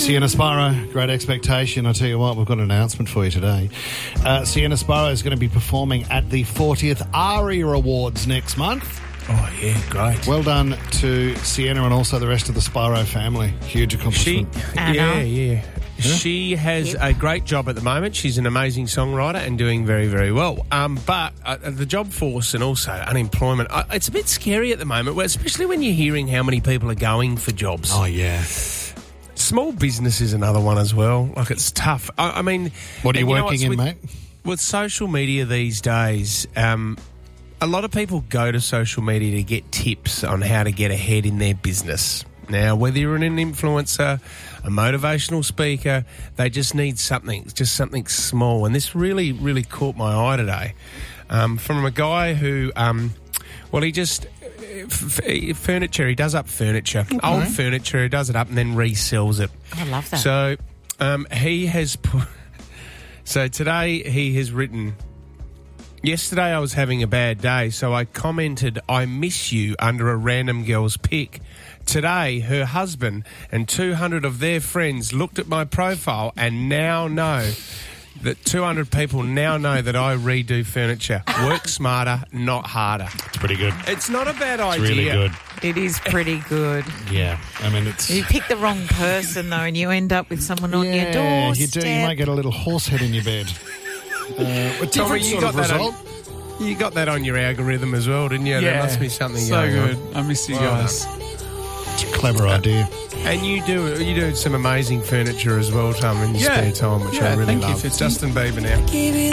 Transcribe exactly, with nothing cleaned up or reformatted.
Sienna Sparrow, Great Expectation. I tell you what, we've got an announcement for you today. Uh, Sienna Sparrow is going to be performing at the fortieth ARIA Awards next month. Oh, yeah, great. Well done to Sienna and also the rest of the Sparrow family. Huge accomplishment. She, Anna. yeah, yeah. Yeah. She has Yep. a great job at the moment. She's an amazing songwriter and doing very, very well. Um, but uh, the job force and also unemployment, uh, it's a bit scary at the moment, especially when you're hearing how many people are going for jobs. Oh, yeah. Small business is another one as well. Like, it's tough. I, I mean... What are you and know working what's in, with, mate? With social media these days... Um, a lot of people go to social media to get tips on how to get ahead in their business. Now, whether you're an influencer, a motivational speaker, they just need something, just something small. And this really, really caught my eye today um, from a guy who, um, well, he just, f- f- furniture, he does up furniture, Okay. old furniture, he does it up and then resells it. I love that. So um, he has put, so today he has written... Yesterday I was having a bad day, so I commented, I miss you, under a random girl's pic. Today, her husband and two hundred of their friends looked at my profile and now know that two hundred people now know that I redo furniture. Work smarter, not harder. It's pretty good. It's not a bad It's idea. really good. It is pretty good. Yeah. I mean, it's... You pick the wrong person, though, and you end up with someone on your Yeah, doorstep. you do. You might get a little horse head in your bed. Uh, a Tommy, different you sort got of that result. on, you got that on your algorithm as well, didn't you? There must be something so going good. on. I miss you Well guys. It's a clever idea. And you do you do some amazing furniture as well, Tom, in your Yeah. spare time, which Yeah, I really thank you, love. Fitzy. Justin Bieber now.